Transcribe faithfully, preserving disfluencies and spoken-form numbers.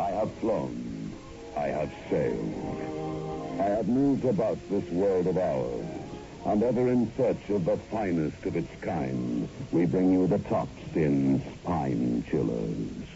I have flown. I have sailed. I have moved about this world of ours. And ever in search of the finest of its kind, we bring you the top spin spine chillers.